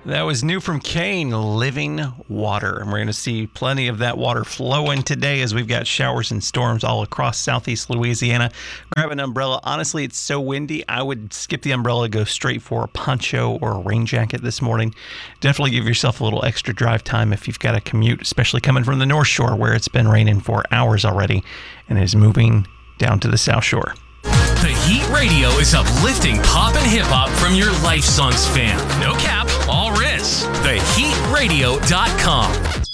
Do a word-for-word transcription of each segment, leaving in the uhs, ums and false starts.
That was new from Kane, Living Water. And we're going to see plenty of that water flowing today as we've got showers and storms all across southeast Louisiana. Grab an umbrella. Honestly, it's so windy, I would skip the umbrella, go straight for a poncho or a rain jacket this morning. Definitely give yourself a little extra drive time if you've got a commute, especially coming from the North Shore where it's been raining for hours already and is moving down to the South Shore. The Heat Radio is uplifting pop and hip-hop from your Life Songs fan. No cap, all riz. the heat radio dot com.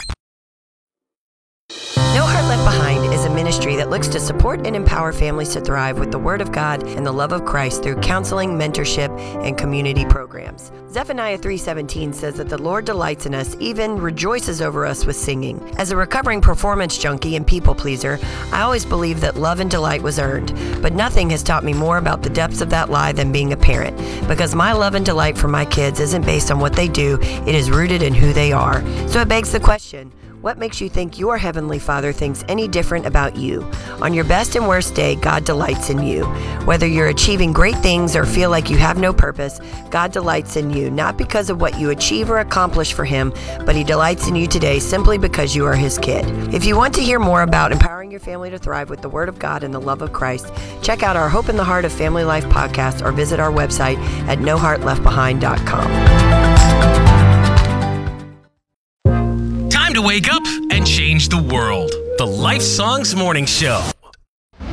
No Heart Left Behind is a ministry that looks to support and empower families to thrive with the Word of God and the love of Christ through counseling, mentorship, and community programs. Zephaniah three seventeen says that the Lord delights in us, even rejoices over us with singing. As a recovering performance junkie and people pleaser, I always believed that love and delight was earned, but nothing has taught me more about the depths of that lie than being a parent, because my love and delight for my kids isn't based on what they do, it is rooted in who they are. So it begs the question, what makes you think your Heavenly Father thinks any different about you? On your best and worst day, God delights in you. Whether you're achieving great things or feel like you have no purpose, God delights in you, not because of what you achieve or accomplish for Him, but He delights in you today simply because you are His kid. If you want to hear more about empowering your family to thrive with the Word of God and the love of Christ, check out our Hope in the Heart of Family Life podcast or visit our website at no heart left behind dot com. Time to wake up and change the world. The Life Songs Morning Show.